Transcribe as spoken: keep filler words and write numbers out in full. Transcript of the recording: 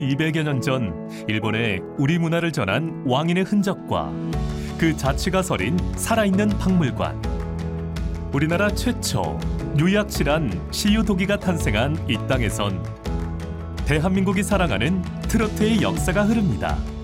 이백여 년 전 일본에 우리 문화를 전한 왕인의 흔적과 그 자취가 서린 살아있는 박물관. 우리나라 최초 뉴약실한 시유도기가 탄생한 이 땅에선 대한민국이 사랑하는 트로트의 역사가 흐릅니다.